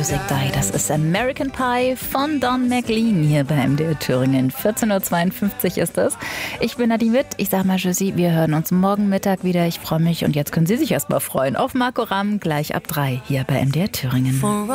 Music Die, das ist American Pie von Don McLean hier bei MDR Thüringen. 14.52 Uhr ist das. Ich bin Nadine Witt. Ich sag mal Tschüssi. Wir hören uns morgen Mittag wieder. Ich freue mich und jetzt können Sie sich erstmal freuen auf Marco Ramm gleich ab 3 hier bei MDR Thüringen.